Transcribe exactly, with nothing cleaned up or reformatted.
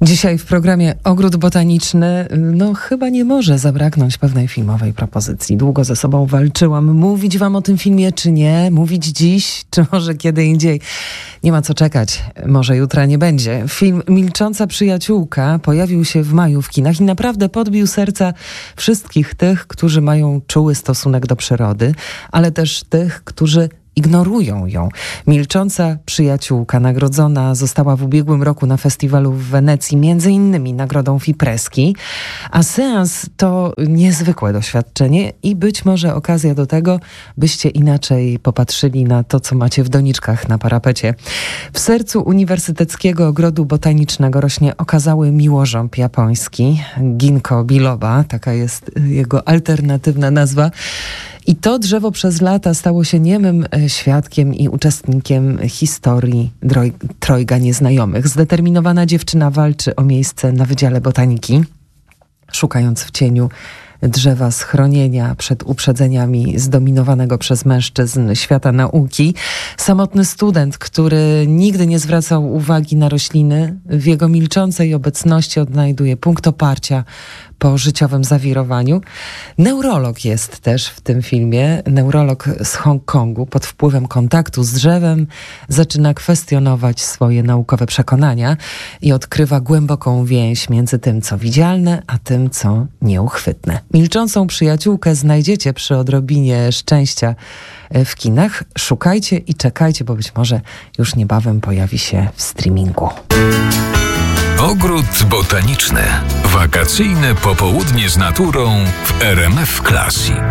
Dzisiaj w programie Ogród Botaniczny, no chyba nie może zabraknąć pewnej filmowej propozycji. Długo ze sobą walczyłam, mówić wam o tym filmie czy nie, mówić dziś, czy może kiedy indziej. Nie ma co czekać, może jutra nie będzie. Film Milcząca przyjaciółka pojawił się w maju w kinach i naprawdę podbił serca wszystkich tych, którzy mają czuły stosunek do przyrody, ale też tych, którzy ignorują ją. Milcząca przyjaciółka nagrodzona została w ubiegłym roku na festiwalu w Wenecji, między innymi nagrodą Fipreski, a seans to niezwykłe doświadczenie i być może okazja do tego, byście inaczej popatrzyli na to, co macie w doniczkach na parapecie. W sercu Uniwersyteckiego Ogrodu Botanicznego rośnie okazały miłożąb japoński, Ginkgo biloba, taka jest jego alternatywna nazwa. I to drzewo przez lata stało się niemym świadkiem i uczestnikiem historii droj- trojga nieznajomych. Zdeterminowana dziewczyna walczy o miejsce na Wydziale Botaniki, szukając w cieniu drzewa schronienia przed uprzedzeniami zdominowanego przez mężczyzn świata nauki. Samotny student, który nigdy nie zwracał uwagi na rośliny, w jego milczącej obecności odnajduje punkt oparcia po życiowym zawirowaniu. Neurolog jest też w tym filmie. Neurolog z Hongkongu pod wpływem kontaktu z drzewem zaczyna kwestionować swoje naukowe przekonania i odkrywa głęboką więź między tym, co widzialne, a tym, co nieuchwytne. Milczącą przyjaciółkę znajdziecie przy odrobinie szczęścia w kinach. Szukajcie i czekajcie, bo być może już niebawem pojawi się w streamingu. Ogród Botaniczny. Wakacyjne popołudnie z naturą w R M F Classic.